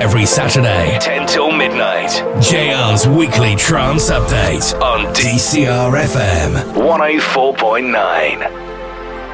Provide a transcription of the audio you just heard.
every Saturday, 10 till midnight. JR's weekly trance update on DCR FM 104.9.